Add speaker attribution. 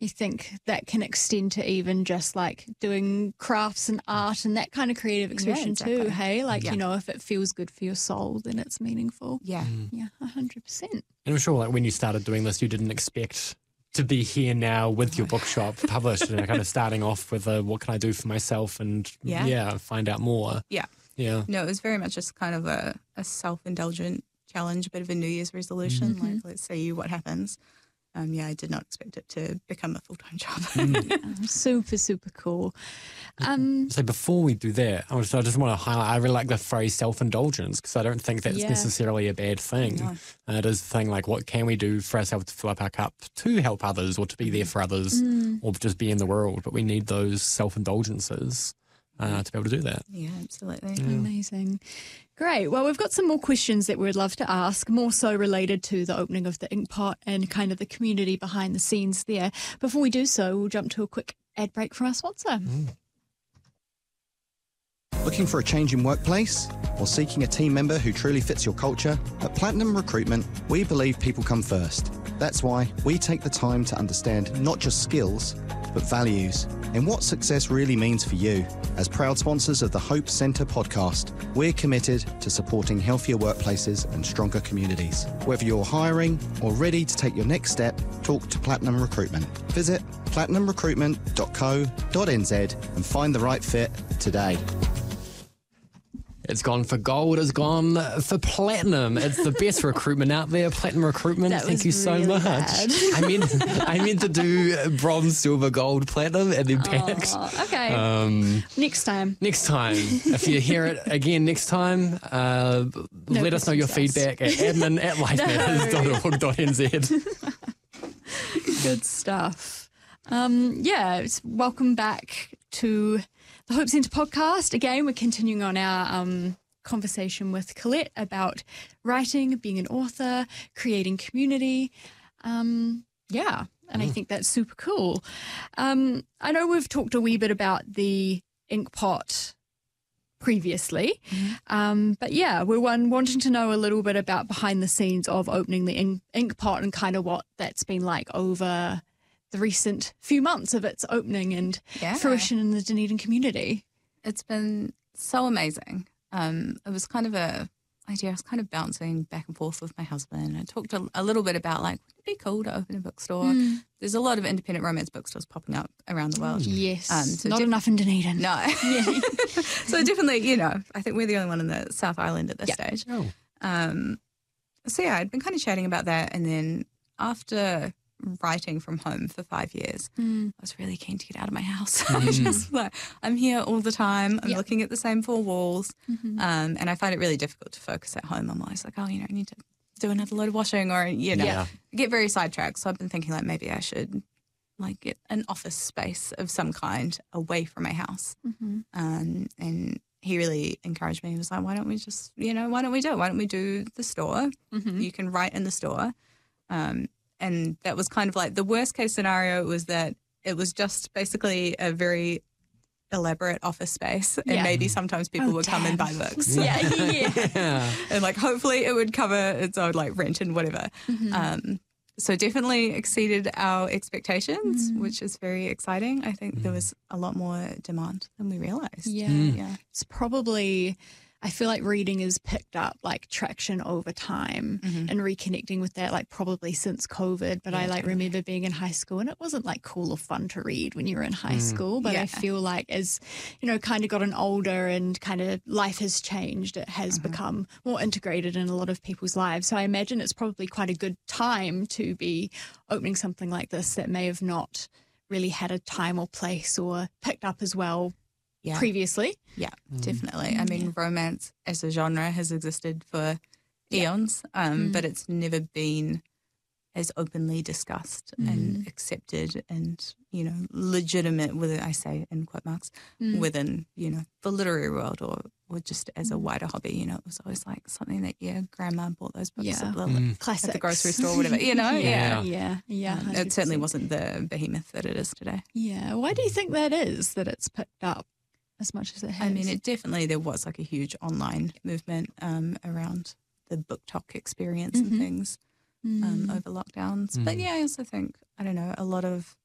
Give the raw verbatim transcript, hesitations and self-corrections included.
Speaker 1: You think that can extend to even just like doing crafts and art and that kind of creative expression
Speaker 2: yeah, exactly.
Speaker 1: too, hey? Like,
Speaker 2: yeah.
Speaker 1: you know, if it feels good for your soul, then it's meaningful.
Speaker 2: Yeah.
Speaker 3: Mm.
Speaker 1: Yeah, one hundred percent.
Speaker 3: And I'm sure like when you started doing this, you didn't expect to be here now with your bookshop published and kind of starting off with a, what can I do for myself and
Speaker 2: Yeah.
Speaker 3: yeah, find out more.
Speaker 2: Yeah.
Speaker 3: Yeah.
Speaker 2: No, it was very much just kind of a, a self-indulgent challenge, a bit of a New Year's resolution.
Speaker 1: Mm-hmm.
Speaker 2: Like, let's see what happens. Um, yeah, I did not expect it to become a full-time job.
Speaker 1: Yeah, super, super cool. Um,
Speaker 3: So before we do that, I just, I just want to highlight, I really like the phrase self-indulgence because I don't think that's
Speaker 1: Yeah.
Speaker 3: necessarily a bad thing.
Speaker 2: No.
Speaker 3: Uh, it is the thing like what can we do for ourselves to fill up our cup to help others or to be there for others
Speaker 1: Mm.
Speaker 3: or just be in the world. But we need those self-indulgences uh, to be able to do that.
Speaker 2: Yeah, absolutely.
Speaker 1: Amazing. Great. Well, we've got some more questions that we'd love to ask, more so related to the opening of the Inkpot and kind of the community behind the scenes there. Before we do so, we'll jump to a quick ad break from our sponsor.
Speaker 4: Looking for a change in workplace or seeking a team member who truly fits your culture? At Platinum Recruitment, we believe people come first. That's why we take the time to understand not just skills, but values and what success really means for you. As proud sponsors of the Hope Centre podcast, we're committed to supporting healthier workplaces and stronger communities. Whether you're hiring or ready to take your next step, talk to Platinum Recruitment. Visit platinum recruitment dot co dot n z and find the right fit today.
Speaker 3: It's gone for gold, it's gone for platinum. It's the best recruitment out there, Platinum Recruitment.
Speaker 1: That
Speaker 3: Thank
Speaker 1: was
Speaker 3: you so
Speaker 1: really
Speaker 3: much.
Speaker 1: bad.
Speaker 3: I meant I meant to do bronze, silver, gold, platinum, and then packed.
Speaker 1: Oh, okay.
Speaker 3: Um,
Speaker 1: Next time.
Speaker 3: next time, if you hear it again next time, uh,
Speaker 1: No
Speaker 3: let us know your
Speaker 1: questions asked.
Speaker 3: feedback at admin at lifematters dot org dot n z.
Speaker 1: Good stuff. Um, yeah, it's welcome back to the Hope Centre podcast. Again, we're continuing on our um, conversation with Colette about writing, being an author, creating community. Um, yeah, and I think that's super cool. Um, I know we've talked a wee bit about the Inkpot previously, um, but yeah, we're one, wanting to know a little bit about behind the scenes of opening the ink, Inkpot and kind of what that's been like over the recent few months of its opening and
Speaker 2: Yeah.
Speaker 1: fruition in the Dunedin community.
Speaker 2: It's been so amazing. Um, it was kind of a idea. I was kind of bouncing back and forth with my husband. I talked a, a little bit about like, would it be cool to open a bookstore? There's a lot of independent romance bookstores popping up around the world.
Speaker 1: Yes,
Speaker 2: Um, so
Speaker 1: not
Speaker 2: def-
Speaker 1: enough in Dunedin.
Speaker 2: No. So definitely, you know, I think we're the only one in the South Island at this
Speaker 1: Yeah.
Speaker 2: stage.
Speaker 3: Oh.
Speaker 2: Um, so yeah, I'd been kind of chatting about that, and then after writing from home for five years,
Speaker 1: Mm.
Speaker 2: I was really keen to get out of my house. I just like, I'm here all the time. I'm
Speaker 1: Yeah.
Speaker 2: looking at the same four walls,
Speaker 1: Mhm.
Speaker 2: um, and I find it really difficult to focus at home. I'm always like, oh, you know, I need to do another load of washing, or you know,
Speaker 3: Yeah.
Speaker 2: get very sidetracked. So I've been thinking like maybe I should like get an office space of some kind away from my house.
Speaker 1: Mhm.
Speaker 2: Um, and he really encouraged me. He was like, why don't we just, you know, why don't we do it? Why don't we do the store?
Speaker 1: Mhm.
Speaker 2: You can write in the store. Um, and that was kind of like the worst case scenario was that it was just basically a very elaborate office space. And
Speaker 1: Yeah.
Speaker 2: maybe sometimes people
Speaker 1: Oh,
Speaker 2: would come and
Speaker 1: damn.
Speaker 2: buy books.
Speaker 1: Yeah, yeah.
Speaker 3: Yeah.
Speaker 2: And like hopefully it would cover its own like rent and whatever.
Speaker 1: Mhm.
Speaker 2: Um, so definitely exceeded our expectations,
Speaker 1: Mm.
Speaker 2: which is very exciting. I think there was a lot more demand than we realized.
Speaker 1: Yeah.
Speaker 3: Mm.
Speaker 2: Yeah.
Speaker 1: It's probably, I feel like reading has picked up like traction over time
Speaker 2: Mhm.
Speaker 1: and reconnecting with that, like probably since COVID. But I
Speaker 2: Yeah,
Speaker 1: like
Speaker 2: totally.
Speaker 1: remember being in high school and it wasn't like cool or fun to read when you were in high
Speaker 3: Mm.
Speaker 1: school. But I
Speaker 2: Yeah.
Speaker 1: feel like as, you know, kind of gotten older and kind of life has changed, it has
Speaker 2: Uh-huh.
Speaker 1: become more integrated in a lot of people's lives. So I imagine it's probably quite a good time to be opening something like this that may have not really had a time or place or picked up as well
Speaker 2: Yeah.
Speaker 1: previously.
Speaker 2: Yeah, definitely. I mean, romance as a genre has existed for eons, um,
Speaker 1: Mm.
Speaker 2: but it's never been as openly discussed and
Speaker 1: Mm.
Speaker 2: accepted and, you know, legitimate, within, I say in quote marks,
Speaker 1: Mm.
Speaker 2: within, you know, the literary world or, or just as a wider hobby. You know, it was always like something that, yeah, grandma bought those books
Speaker 1: Yeah.
Speaker 2: at, the,
Speaker 3: Mm.
Speaker 1: Classics.
Speaker 2: at the grocery store or whatever, you know?
Speaker 1: yeah,
Speaker 2: Yeah.
Speaker 1: yeah, yeah.
Speaker 2: Um, it certainly
Speaker 1: one hundred percent.
Speaker 2: wasn't the behemoth that it is today.
Speaker 1: Yeah. Why do you think that is, that it's picked up as much as it has?
Speaker 2: I mean, it definitely, there was like a huge online movement um, around the book talk experience
Speaker 1: Mhm.
Speaker 2: and things um,
Speaker 1: Mm.
Speaker 2: over lockdowns. But
Speaker 3: Mm.
Speaker 2: yeah, I also think, I don't know, a lot of